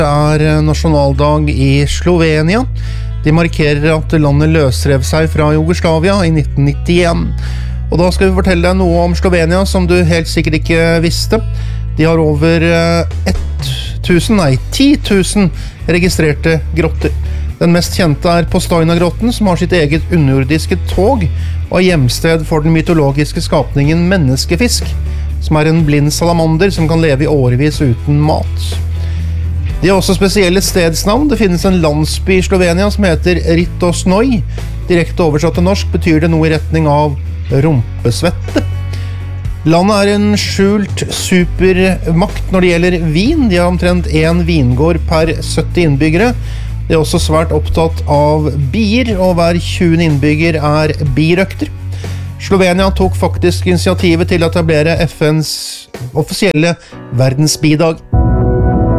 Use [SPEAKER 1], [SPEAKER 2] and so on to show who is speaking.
[SPEAKER 1] nasjonaldag i Slovenia. De markerer at landet løsrev seg fra Jugoslavia i 1991. Og da skal vi fortelle deg noe om Slovenia som du helt sikkert ikke visste. De har over 10 000 registrerte grotter. Den mest kjente Postojna-grotten, som har sitt eget underjordiske tog, og er hjemsted for den mytologiske skapningen menneskefisk, som en blind salamander som kan leve i årevis uten mat. De har også spesielle stedsnavn. Det finnes en landsby i Slovenia som heter Ritosnoj. Direkte oversatt til norsk betyr det noe i retning av rumpesvette. Landet en skjult supermakt når det gjelder vin. De har omtrent 1 vingård per 70 innbyggere. De er også svært opptatt av bier, og hver 20. innbygger birøkter. Slovenia tok faktisk initiativet til å etablere FNs offisielle verdensbidag.